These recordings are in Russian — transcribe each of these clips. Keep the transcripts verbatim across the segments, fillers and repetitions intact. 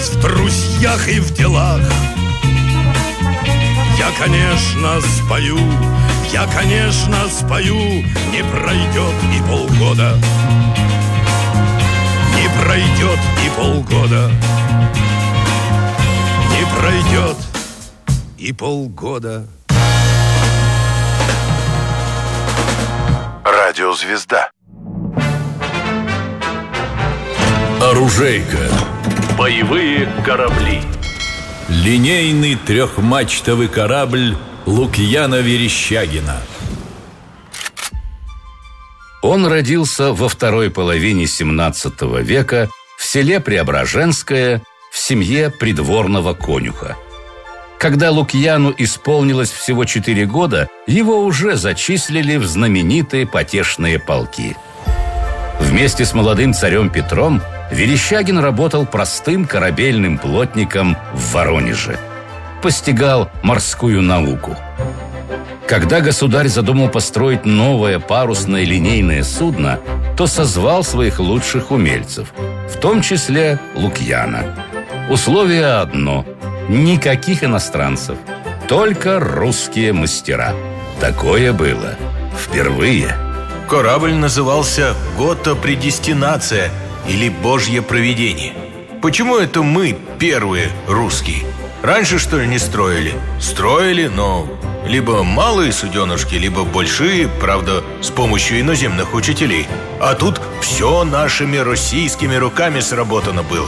быть в друзьях и в делах. Я, конечно, спою, я, конечно, спою, не пройдет и полгода, не пройдет и полгода, не пройдет и полгода. Радиозвезда. Оружейка. Боевые корабли. Линейный трехмачтовый корабль Лукьяна Верещагина. Он родился во второй половине семнадцатого века в селе Преображенское в семье придворного конюха. Когда Лукьяну исполнилось всего четыре года, его уже зачислили в знаменитые потешные полки. Вместе с молодым царем Петром Верещагин работал простым корабельным плотником в Воронеже. Постигал морскую науку. Когда государь задумал построить новое парусное линейное судно, то созвал своих лучших умельцев, в том числе Лукьяна. Условие одно – никаких иностранцев, только русские мастера. Такое было впервые. Корабль назывался «Гота Предестинация» или «Божье провидение». Почему это мы первые русские? Раньше, что ли, не строили? Строили, но либо малые суденышки, либо большие, правда, с помощью иноземных учителей. А тут все нашими российскими руками сработано было.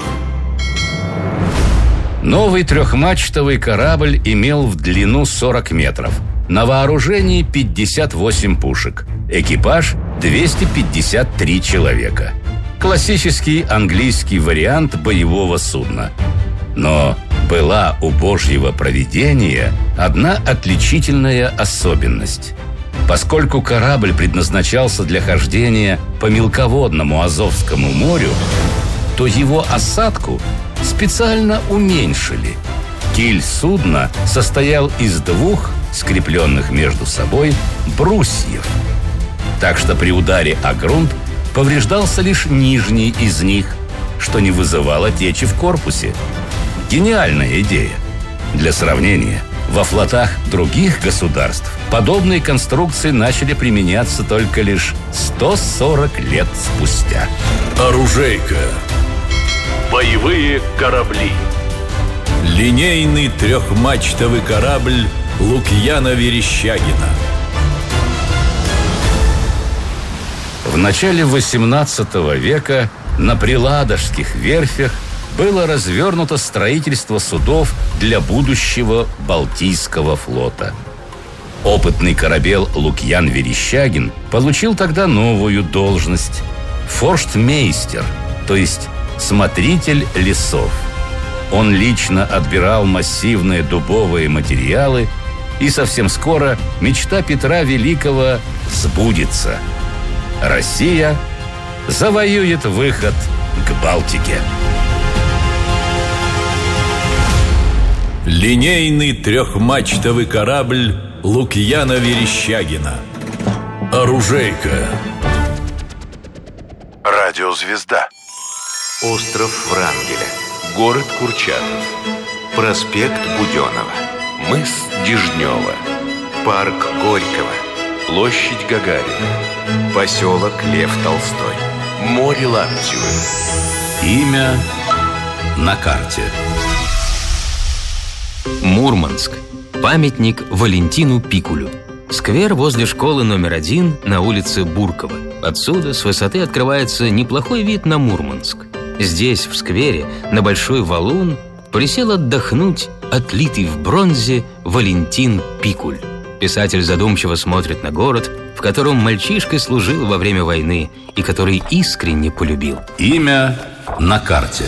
Новый трехмачтовый корабль имел в длину сорок метров. На вооружении пятьдесят восемь пушек. Экипаж двести пятьдесят три человека. Классический английский вариант боевого судна. Но была у Божьего провидения одна отличительная особенность. Поскольку корабль предназначался для хождения по мелководному Азовскому морю, то его осадку специально уменьшили. Киль судна состоял из двух, скрепленных между собой, брусьев. Так что при ударе о грунт повреждался лишь нижний из них, что не вызывало течи в корпусе. Гениальная идея. Для сравнения, во флотах других государств подобные конструкции начали применяться только лишь сто сорок лет спустя. Оружейка. Боевые корабли. Линейный трехмачтовый корабль Лукьяна Верещагина. В начале восемнадцатого века на приладожских верфях было развернуто строительство судов для будущего Балтийского флота. Опытный корабел Лукьян Верещагин получил тогда новую должность – форштмейстер, то есть смотритель лесов. Он лично отбирал массивные дубовые материалы, и совсем скоро мечта Петра Великого сбудется. Россия завоюет выход к Балтике. Линейный трехмачтовый корабль Лукьяна Верещагина. Оружейка. Радиозвезда. Остров Врангеля. Город Курчатов. Проспект Буденова. Мыс Дежнева. Парк Горького. Площадь Гагарина. Поселок Лев Толстой. Море Лаптевы. Имя на карте. Мурманск. Памятник Валентину Пикулю. Сквер возле школы номер один на улице Буркова. Отсюда с высоты открывается неплохой вид на Мурманск. Здесь, в сквере, на большой валун, присел отдохнуть отлитый в бронзе Валентин Пикуль. Писатель задумчиво смотрит на город, в котором мальчишкой служил во время войны и который искренне полюбил. Имя на карте.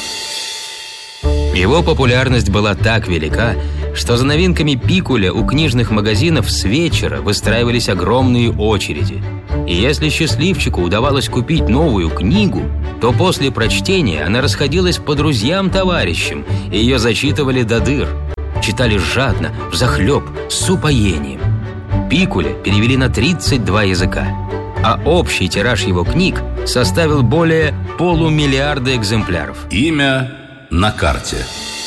Его популярность была так велика, что за новинками Пикуля у книжных магазинов с вечера выстраивались огромные очереди. И если счастливчику удавалось купить новую книгу, то после прочтения она расходилась по друзьям-товарищам, и ее зачитывали до дыр. Читали жадно, взахлеб, с упоением. Пикуля перевели на тридцать два языка, а общий тираж его книг составил более полумиллиарда экземпляров. Имя на карте.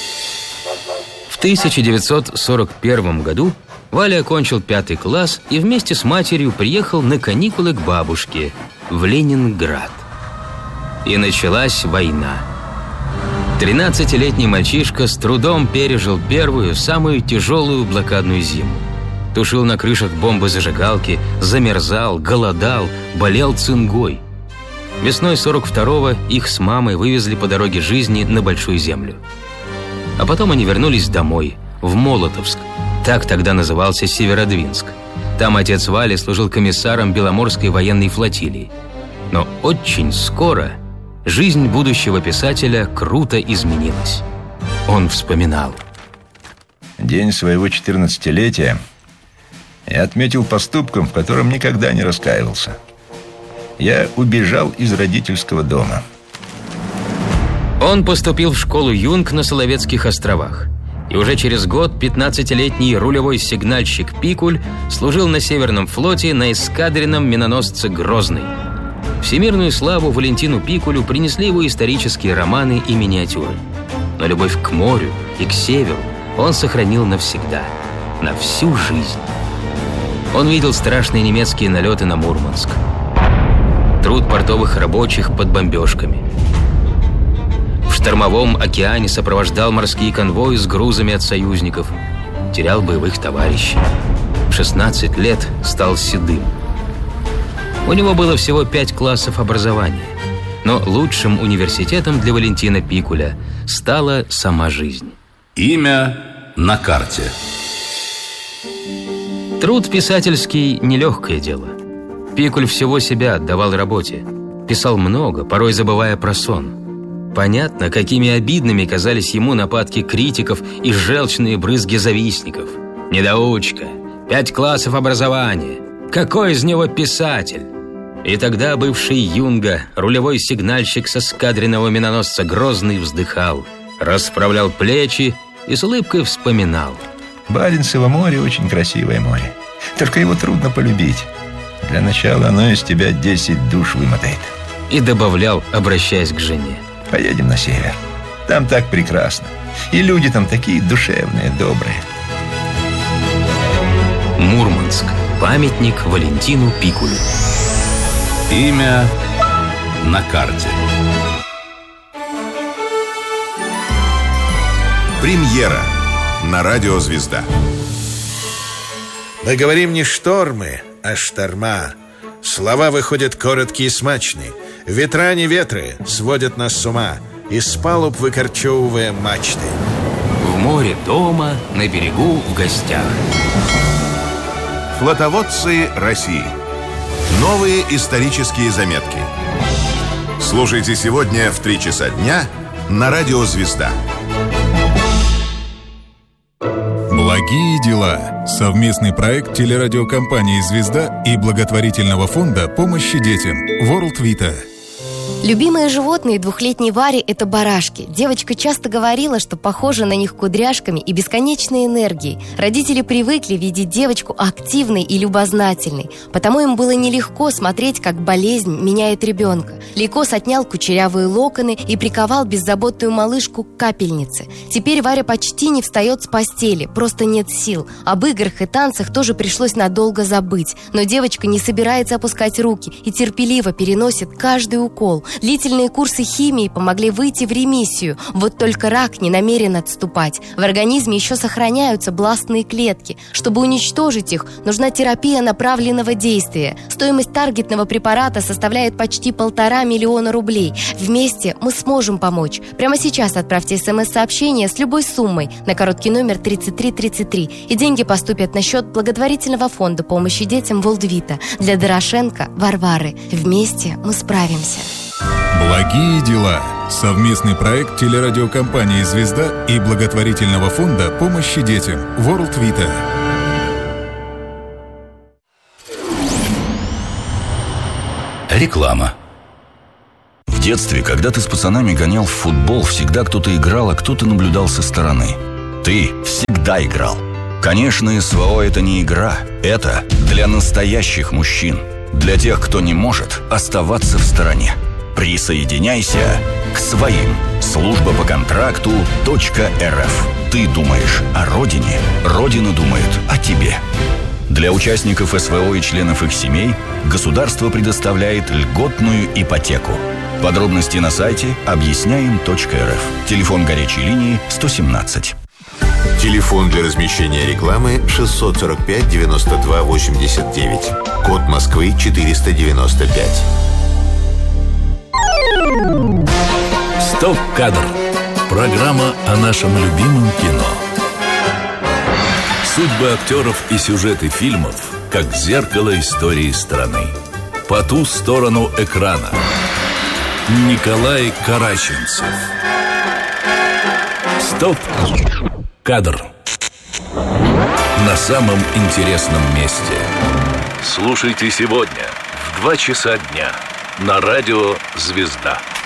В тысяча девятьсот сорок первом году Валя окончил пятый класс и вместе с матерью приехал на каникулы к бабушке в Ленинград. И началась война. тринадцатилетний мальчишка с трудом пережил первую, самую тяжелую блокадную зиму. Тушил на крышах бомбы-зажигалки, замерзал, голодал, болел цингой. Весной сорок второго их с мамой вывезли по дороге жизни на Большую Землю. А потом они вернулись домой, в Молотовск. Так тогда назывался Северодвинск. Там отец Вали служил комиссаром Беломорской военной флотилии. Но очень скоро жизнь будущего писателя круто изменилась. Он вспоминал. День своего четырнадцатилетия я отметил поступком, в котором никогда не раскаивался. Я убежал из родительского дома. Он поступил в школу «Юнг» на Соловецких островах. И уже через год пятнадцатилетний рулевой сигнальщик Пикуль служил на Северном флоте на эскадренном миноносце «Грозный». Всемирную славу Валентину Пикулю принесли его исторические романы и миниатюры. Но любовь к морю и к северу он сохранил навсегда, на всю жизнь. Он видел страшные немецкие налеты на Мурманск, труд портовых рабочих под бомбежками. В штормовом океане сопровождал морские конвои с грузами от союзников. Терял боевых товарищей. В шестнадцать лет стал седым. У него было всего пять классов образования. Но лучшим университетом для Валентина Пикуля стала сама жизнь. Имя на карте. Труд писательский – нелегкое дело. Пикуль всего себя отдавал работе. Писал много, порой забывая про сон. Понятно, какими обидными казались ему нападки критиков и желчные брызги завистников. Недоучка, пять классов образования. Какой из него писатель? И тогда бывший Юнга, рулевой сигнальщик со эскадренного миноносца «Грозный» вздыхал, расправлял плечи и с улыбкой вспоминал. Баренцево море очень красивое море. Только его трудно полюбить. Для начала оно из тебя десять душ вымотает. И добавлял, обращаясь к жене. Поедем на север. Там так прекрасно. И люди там такие душевные, добрые. Мурманск. Памятник Валентину Пикулю. Имя на карте. Премьера на радио «Звезда». Мы говорим не штормы, а шторма. Слова выходят короткие и смачные. Ветра не ветры сводят нас с ума, из палуб выкорчевывая мачты. В море дома, на берегу в гостях. Флотоводцы России. Новые исторические заметки. Слушайте сегодня в три часа дня на радио «Звезда». Благие дела. Совместный проект телерадиокомпании «Звезда» и благотворительного фонда помощи детям World Vita. Любимые животные двухлетней Вари – это барашки. Девочка часто говорила, что похожа на них кудряшками и бесконечной энергией. Родители привыкли видеть девочку активной и любознательной, потому им было нелегко смотреть, как болезнь меняет ребенка. Лейкоз отнял кучерявые локоны и приковал беззаботную малышку к капельнице. Теперь Варя почти не встает с постели, просто нет сил. Об играх и танцах тоже пришлось надолго забыть. Но девочка не собирается опускать руки и терпеливо переносит каждый укол. Длительные курсы химии помогли выйти в ремиссию. Вот только рак не намерен отступать. В организме еще сохраняются бластные клетки. Чтобы уничтожить их, нужна терапия направленного действия. Стоимость таргетного препарата составляет почти полтора миллиона рублей. Вместе мы сможем помочь. Прямо сейчас отправьте смс-сообщение с любой суммой на короткий номер тридцать три тридцать три, и деньги поступят на счет благотворительного фонда помощи детям World Vita для Дорошенко Варвары. Вместе мы справимся. Благие дела. Совместный проект телерадиокомпании «Звезда» и благотворительного фонда помощи детям World Vita. Реклама. В детстве, когда ты с пацанами гонял в футбол, всегда кто-то играл, а кто-то наблюдал со стороны. Ты всегда играл. Конечно, СВО – это не игра. Это для настоящих мужчин. Для тех, кто не может оставаться в стороне. Присоединяйся к своим. Служба по контракту .рф. Ты думаешь о родине, родина думает о тебе. Для участников СВО и членов их семей государство предоставляет льготную ипотеку. Подробности на сайте объясняем точка эр эф. Телефон горячей линии сто семнадцать. Телефон для размещения рекламы шестьсот сорок пять девяносто два восемьдесят девять. Код Москвы четыреста девяносто пять. Стоп-кадр. Программа о нашем любимом кино. Судьбы актеров и сюжеты фильмов, как зеркало истории страны. По ту сторону экрана. Николай Караченцев. Стоп-кадр. На самом интересном месте. Слушайте сегодня в два часа дня на радио «Звезда».